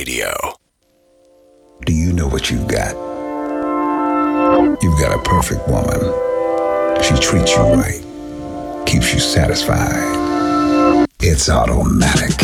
Radio. Do you know what you've got? You've got a perfect woman. She treats you right, keeps you satisfied. It's automatic.